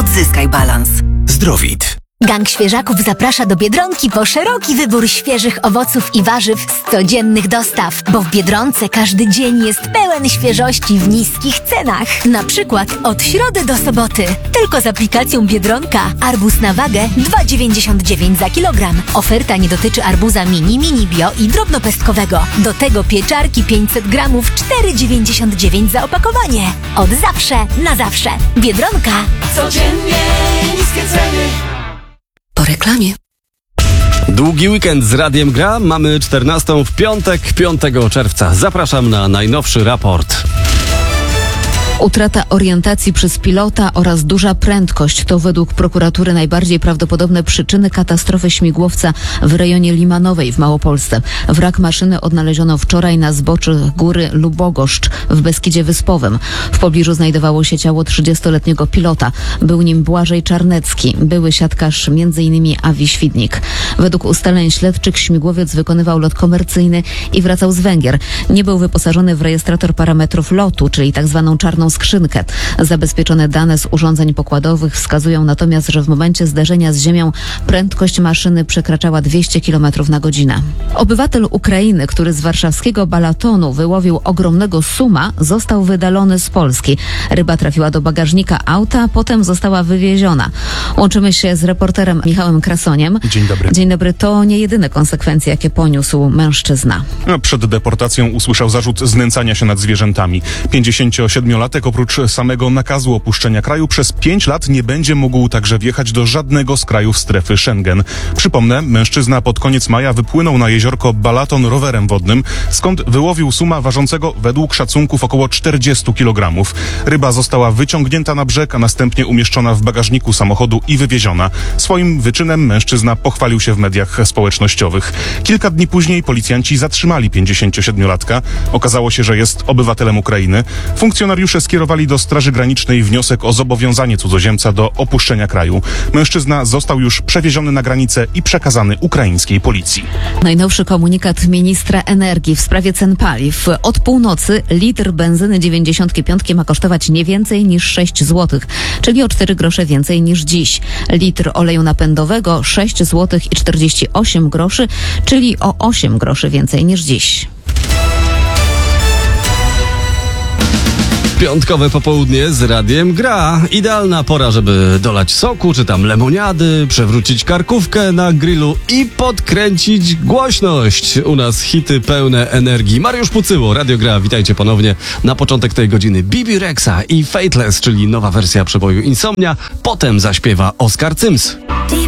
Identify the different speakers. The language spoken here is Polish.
Speaker 1: Odzyskaj balans.
Speaker 2: Zdrowit.
Speaker 3: Gang Świeżaków zaprasza do Biedronki po szeroki wybór świeżych owoców i warzyw z codziennych dostaw, bo w Biedronce każdy dzień jest pełen świeżości w niskich cenach. Na przykład od środy do soboty. Tylko z aplikacją Biedronka arbuz na wagę 2,99 za kilogram. Oferta nie dotyczy arbuza mini bio i drobnopestkowego. Do tego pieczarki 500 gramów 4,99 za opakowanie. Od zawsze na zawsze. Biedronka.
Speaker 4: Codziennie niskie ceny.
Speaker 1: Po reklamie.
Speaker 5: Długi weekend z Radiem Gra. Mamy 14 w piątek, 5 czerwca. Zapraszam na najnowszy raport.
Speaker 6: Utrata orientacji przez pilota oraz duża prędkość to według prokuratury najbardziej prawdopodobne przyczyny katastrofy śmigłowca w rejonie Limanowej w Małopolsce. Wrak maszyny odnaleziono wczoraj na zboczu góry Lubogoszcz w Beskidzie Wyspowym. W pobliżu znajdowało się ciało 30-letniego pilota. Był nim Błażej Czarnecki, były siatkarz m.in. Awi Świdnik. Według ustaleń śledczych śmigłowiec wykonywał lot komercyjny i wracał z Węgier. Nie był wyposażony w rejestrator parametrów lotu, czyli tzw. czarną skrzynkę. Zabezpieczone dane z urządzeń pokładowych wskazują natomiast, że w momencie zderzenia z ziemią prędkość maszyny przekraczała 200 km na godzinę. Obywatel Ukrainy, który z warszawskiego Balatonu wyłowił ogromnego suma, został wydalony z Polski. Ryba trafiła do bagażnika auta, a potem została wywieziona. Łączymy się z reporterem Michałem Krasoniem.
Speaker 7: Dzień dobry.
Speaker 6: Dzień dobry. To nie jedyne konsekwencje, jakie poniósł mężczyzna.
Speaker 7: Przed deportacją usłyszał zarzut znęcania się nad zwierzętami. 57-latek oprócz samego nakazu opuszczenia kraju przez 5 lat nie będzie mógł także wjechać do żadnego z krajów strefy Schengen. Przypomnę, mężczyzna pod koniec maja wypłynął na jeziorko Balaton rowerem wodnym, skąd wyłowił suma ważącego według szacunków około 40 kg. Ryba została wyciągnięta na brzeg, a następnie umieszczona w bagażniku samochodu i wywieziona. Swoim wyczynem mężczyzna pochwalił się w mediach społecznościowych. Kilka dni później policjanci zatrzymali 57-latka. Okazało się, że jest obywatelem Ukrainy. Funkcjonariusze skierowali do Straży Granicznej wniosek o zobowiązanie cudzoziemca do opuszczenia kraju. Mężczyzna został już przewieziony na granicę i przekazany ukraińskiej policji.
Speaker 6: Najnowszy komunikat ministra energii w sprawie cen paliw. Od północy litr benzyny 95 ma kosztować nie więcej niż 6 zł, czyli o 4 grosze więcej niż dziś. Litr oleju napędowego 6 zł i 48 groszy, czyli o 8 groszy więcej niż dziś.
Speaker 5: Piątkowe popołudnie z Radiem Gra. Idealna pora, żeby dolać soku, czy tam lemoniady, przewrócić karkówkę na grillu i podkręcić głośność. U nas hity pełne energii. Mariusz Pucyło, Radio Gra, witajcie ponownie. Na początek tej godziny Bibi Rexa i Fateless, czyli nowa wersja przeboju Insomnia. Potem zaśpiewa Oskar Cyms.